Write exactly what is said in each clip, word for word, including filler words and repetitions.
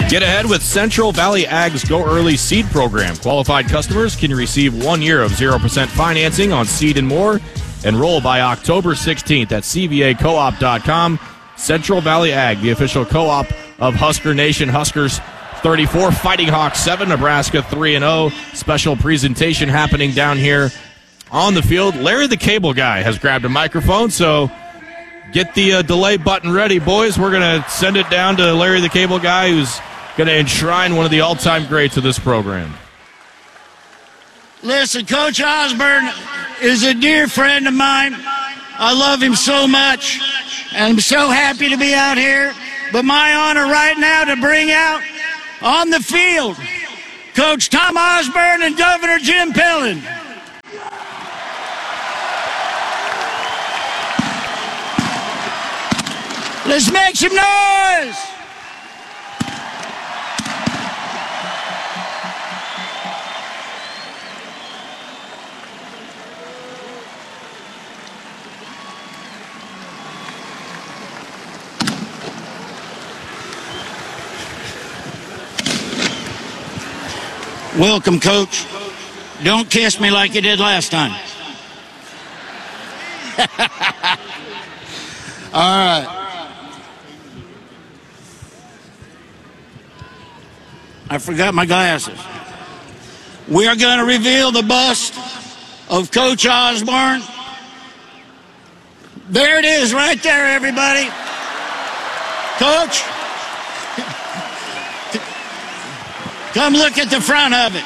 Get ahead with Central Valley Ag's Go Early Seed Program. Qualified customers can receive one year of zero percent financing on seed and more. Enroll by October sixteenth at C V A co op dot com. Central Valley Ag, the official co-op of Husker Nation. Huskers thirty-four, Fighting Hawks seven, Nebraska three and oh. Special presentation happening down here on the field. Larry the Cable Guy has grabbed a microphone, so get the uh, delay button ready, boys. We're going to send it down to Larry the Cable Guy, who's going to enshrine one of the all-time greats of this program. Listen, Coach Osborne is a dear friend of mine. I love him so much, and I'm so happy to be out here. But my honor right now to bring out on the field Coach Tom Osborne and Governor Jim Pillen. Let's make some noise! Welcome, Coach. Don't kiss me like you did last time. All right. I forgot my glasses. We are going to reveal the bust of Coach Osborne. There it is right there, everybody. Coach, come look at the front of it.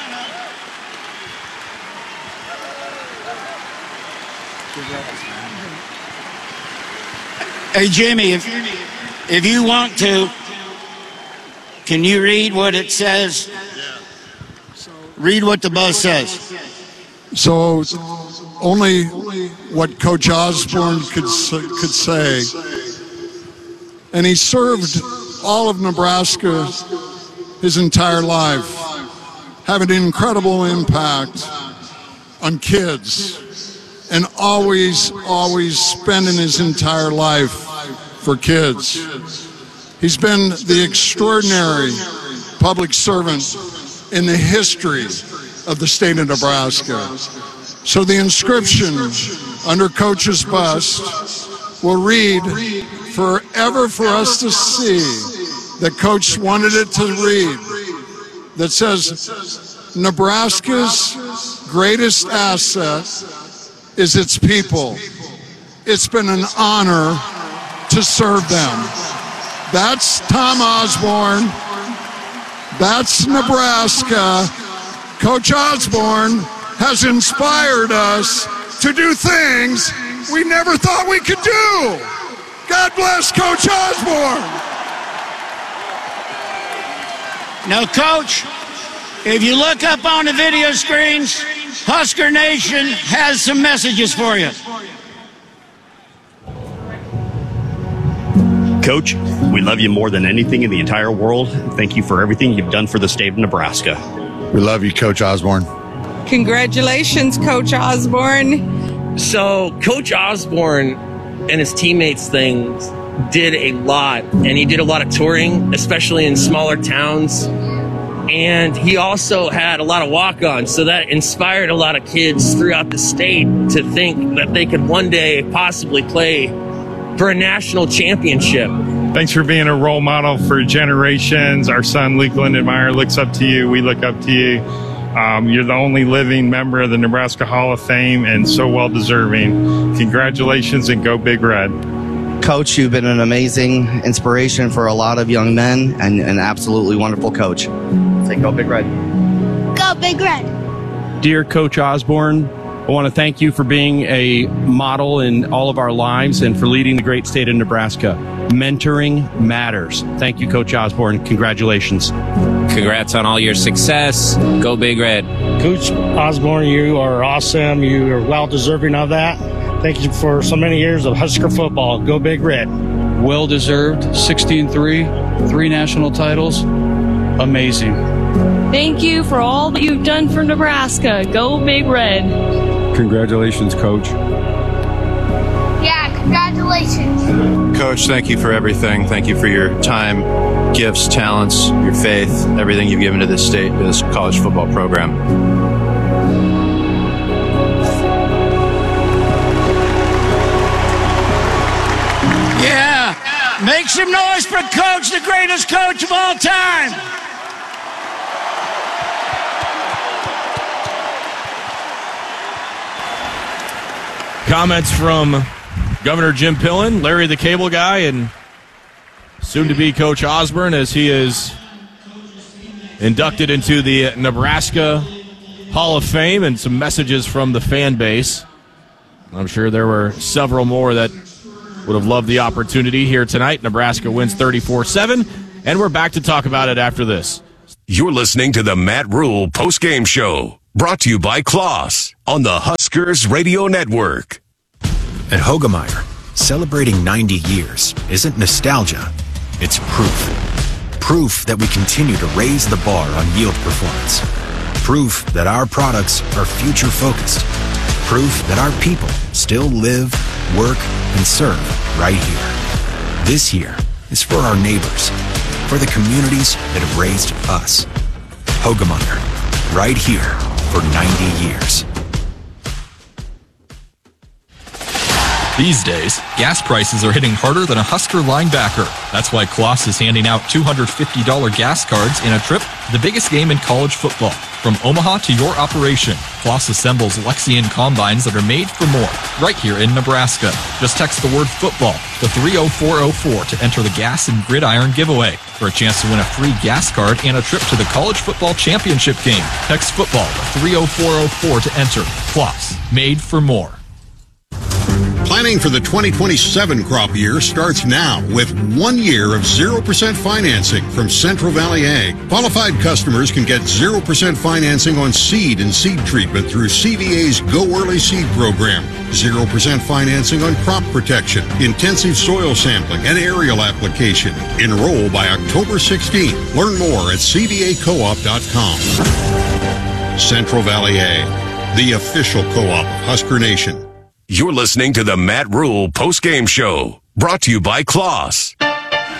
Hey, Jimmy, if, if you want to, can you read what it says? Read what the buzz says. So only what Coach Osborne could, could say. And he served all of Nebraska his entire life, having an incredible impact on kids, and always, always spending his entire life for kids. He's been the extraordinary public servant in the history of the state of Nebraska. So the inscription under Coach's bust will read, forever for us to see, that Coach wanted it to read, that says, Nebraska's greatest asset is its people. It's been an honor to serve them. That's Tom Osborne. That's Nebraska. Coach Osborne has inspired us to do things we never thought we could do. God bless Coach Osborne. Now, Coach, if you look up on the video screens, Husker Nation has some messages for you. Coach, we love you more than anything in the entire world. Thank you for everything you've done for the state of Nebraska. We love you, Coach Osborne. Congratulations, Coach Osborne. So, Coach Osborne and his teammates things did a lot, and he did a lot of touring, especially in smaller towns. And he also had a lot of walk-ons, so that inspired a lot of kids throughout the state to think that they could one day possibly play for a national championship. Thanks for being a role model for generations. Our son, Luke Lindenmeyer, looks up to you. We look up to you. Um, you're the only living member of the Nebraska Hall of Fame, and so well-deserving. Congratulations, and go Big Red. Coach, you've been an amazing inspiration for a lot of young men, and an absolutely wonderful coach. Say go Big Red. Go Big Red. Dear Coach Osborne, I want to thank you for being a model in all of our lives and for leading the great state of Nebraska. Mentoring matters. Thank you, Coach Osborne. Congratulations. Congrats on all your success. Go Big Red. Coach Osborne, you are awesome. You are well-deserving of that. Thank you for so many years of Husker football. Go Big Red. Well-deserved. sixteen three, three national titles. Amazing. Thank you for all that you've done for Nebraska. Go Big Red. Congratulations, Coach. Yeah, congratulations. Congratulations. Coach, thank you for everything. Thank you for your time, gifts, talents, your faith, everything you've given to this state, to this college football program. Yeah. Make some noise for Coach, the greatest coach of all time. Comments from Governor Jim Pillen, Larry the Cable Guy, and soon-to-be Coach Osborne as he is inducted into the Nebraska Hall of Fame, and some messages from the fan base. I'm sure there were several more that would have loved the opportunity here tonight. Nebraska wins thirty-four seven, and we're back to talk about it after this. You're listening to the Matt Rule postgame show, brought to you by Kloss on the Huskers Radio Network. At Hoegemeyer, celebrating ninety years isn't nostalgia, it's proof. Proof that we continue to raise the bar on yield performance. Proof that our products are future-focused. Proof that our people still live, work, and serve right here. This year is for our neighbors, for the communities that have raised us. Hoegemeyer, right here for ninety years. These days, gas prices are hitting harder than a Husker linebacker. That's why Kloss is handing out two hundred fifty dollars gas cards in a trip to the biggest game in college football. From Omaha to your operation, Kloss assembles Lexian combines that are made for more, right here in Nebraska. Just text the word football to three oh four oh four to enter the Gas and Gridiron giveaway for a chance to win a free gas card and a trip to the college football championship game. Text football to three oh four oh four to enter. Kloss, made for more. Planning for the twenty twenty-seven crop year starts now with one year of zero percent financing from Central Valley Ag. Qualified customers can get zero percent financing on seed and seed treatment through C V A's Go Early Seed program. zero percent financing on crop protection, intensive soil sampling, and aerial application. Enroll by October sixteenth. Learn more at c v a co op dot com. Central Valley Ag, the official co-op of Husker Nation. You're listening to the Matt Rule postgame show, brought to you by Kloss. The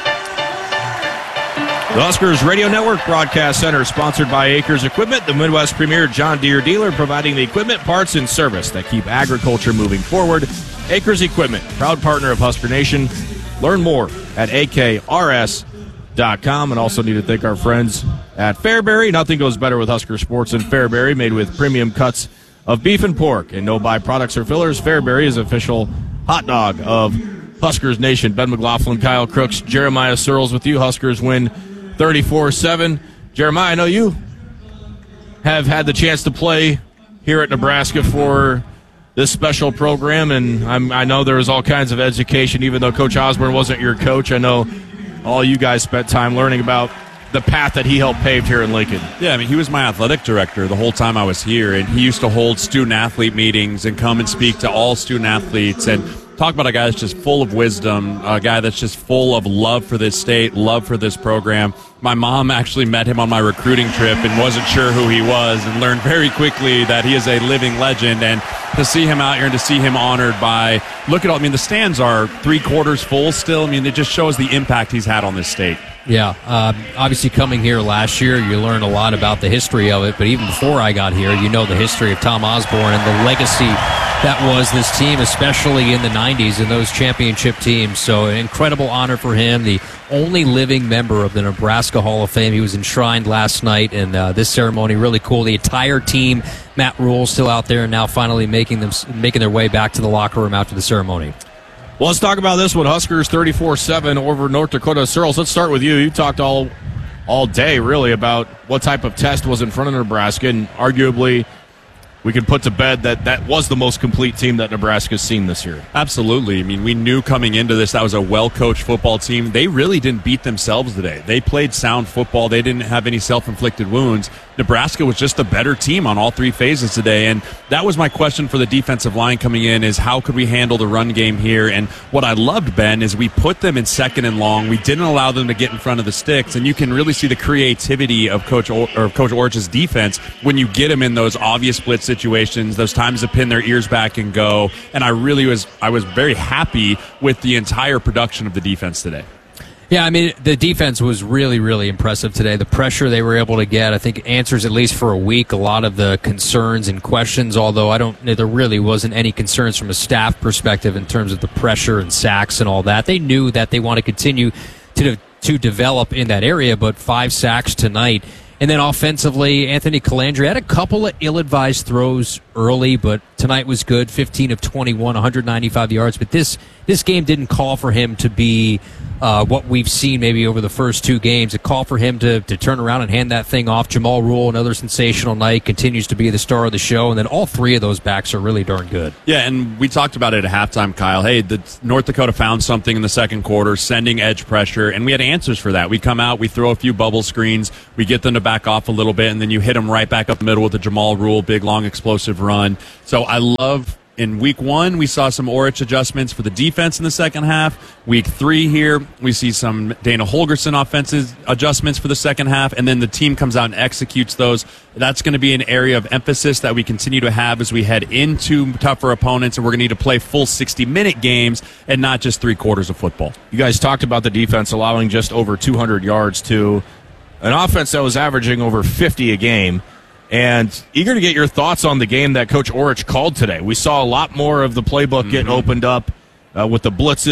Huskers Radio Network Broadcast Center, sponsored by Acres Equipment, the Midwest premier John Deere dealer, providing the equipment, parts, and service that keep agriculture moving forward. Acres Equipment, proud partner of Husker Nation. Learn more at a k r s dot com. And also need to thank our friends at Fairbury. Nothing goes better with Husker sports than Fairbury, made with premium cuts of beef and pork and no byproducts or fillers. Fairbury is official hot dog of Huskers Nation. Ben McLaughlin, Kyle Crooks, Jeremiah Searles with you. Huskers win thirty-four seven. Jeremiah, I know you have had the chance to play here at Nebraska for this special program, and I'm, I know there was all kinds of education, even though Coach Osborne wasn't your coach. I know all you guys spent time learning about the path that he helped pave here in Lincoln. Yeah, I mean, he was my athletic director the whole time I was here, and he used to hold student-athlete meetings and come and speak to all student-athletes and talk about a guy that's just full of wisdom, a guy that's just full of love for this state, love for this program. My mom actually met him on my recruiting trip and wasn't sure who he was, and learned very quickly that he is a living legend. And to see him out here and to see him honored by, look at all, I mean, the stands are three quarters full still. I mean, it just shows the impact he's had on this state. Yeah, uh, obviously coming here last year, you learned a lot about the history of it, but even before I got here, you know the history of Tom Osborne and the legacy that was this team, especially in the nineties and those championship teams. So an incredible honor for him, the only living member of the Nebraska Hall of Fame. He was enshrined last night, and uh, this ceremony really cool. The entire team, Matt Rule still out there, and now finally making them making their way back to the locker room after the ceremony. Well, let's talk about this one. Huskers thirty-four seven over North Dakota. Searles, let's start with you. You talked all all day, really, about what type of test was in front of Nebraska, and arguably we could put to bed that that was the most complete team that Nebraska's seen this year. Absolutely. I mean, we knew coming into this that was a well-coached football team. They really didn't beat themselves today. They played sound football. They didn't have any self-inflicted wounds. Nebraska was just a better team on all three phases today, and that was my question for the defensive line coming in, is how could we handle the run game here? And what I loved, Ben, is we put them in second and long. We didn't allow them to get in front of the sticks, and you can really see the creativity of Coach or, or Coach Orch's defense when you get them in those obvious blitzes situations, those times to pin their ears back and go. And I really was I was very happy with the entire production of the defense today. Yeah, I mean, the defense was really, really impressive today. The pressure they were able to get, I think, answers at least for a week a lot of the concerns and questions, although I don't, there really wasn't any concerns from a staff perspective in terms of the pressure and sacks and all that. They knew that they want to continue to, to develop in that area, but five sacks tonight. And then offensively, Anthony Calandri had a couple of ill-advised throws early, but tonight was good, fifteen of twenty-one, one hundred ninety-five yards. But this this game didn't call for him to be uh, what we've seen maybe over the first two games. It called for him to, to turn around and hand that thing off. Jamal Rule, another sensational night, continues to be the star of the show. And then all three of those backs are really darn good. Yeah, and we talked about it at halftime, Kyle. Hey, the North Dakota found something in the second quarter, sending edge pressure, and we had answers for that. We come out, we throw a few bubble screens, we get them to back off a little bit, and then you hit them right back up the middle with the Jamal Rule, big, long, explosive run. So I love, in week one, we saw some Orich adjustments for the defense in the second half. Week three here, we see some Dana Holgorsen offensive adjustments for the second half, and then the team comes out and executes those. That's going to be an area of emphasis that we continue to have as we head into tougher opponents, and we're going to need to play full sixty-minute games and not just three quarters of football. You guys talked about the defense allowing just over two hundred yards to an offense that was averaging over fifty a game. And eager to get your thoughts on the game that Coach Orich called today. We saw a lot more of the playbook mm-hmm. getting opened up uh, with the blitzes.